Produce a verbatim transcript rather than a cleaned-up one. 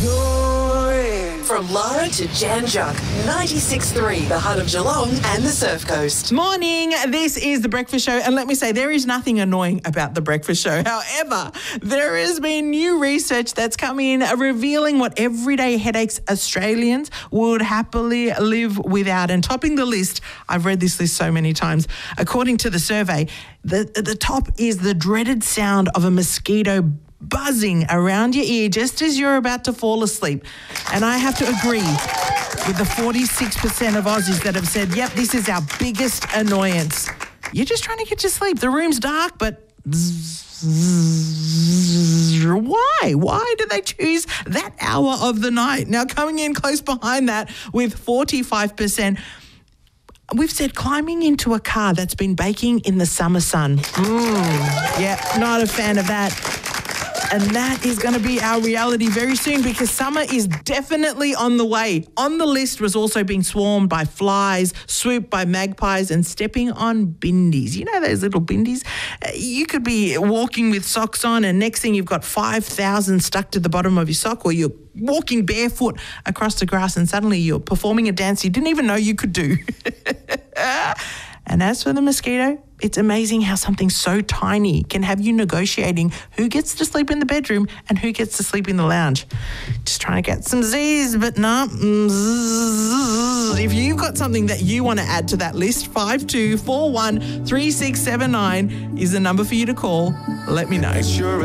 You're in. From Lara to Jan Juck, ninety-six point three, the heart of Geelong and the Surf Coast. Morning, this is The Breakfast Show, and let me say, there is nothing annoying about The Breakfast Show. However, there has been new research that's come in revealing what everyday headaches Australians would happily live without. And topping the list, I've read this list so many times, according to the survey, the, the top is the dreaded sound of a mosquito buzzing around your ear just as you're about to fall asleep. And I have to agree with the forty-six percent of Aussies that have said, yep, this is our biggest annoyance. You're just trying to get to sleep. The room's dark, but why? Why do they choose that hour of the night? Now, coming in close behind that with forty-five percent, we've said climbing into a car that's been baking in the summer sun. Mm, yeah, not a fan of that. And that is going to be our reality very soon because summer is definitely on the way. On the list was also being swarmed by flies, swooped by magpies and stepping on bindies. You know those little bindies? You could be walking with socks on and next thing you've got five thousand stuck to the bottom of your sock, or you're walking barefoot across the grass and suddenly you're performing a dance you didn't even know you could do. And as for the mosquito, it's amazing how something so tiny can have you negotiating who gets to sleep in the bedroom and who gets to sleep in the lounge. Just trying to get some Z's, but no. If you've got something that you want to add to that list, five two four one three six seven nine is the number for you to call. Let me know.